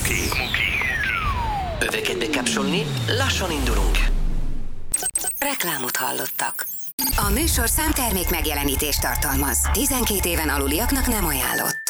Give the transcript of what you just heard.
Smuki. Öveket bekapcsolni, lassan indulunk. Reklámot hallottak. A műsor számtermék megjelenítést tartalmaz. 12 éven aluliaknak nem ajánlott.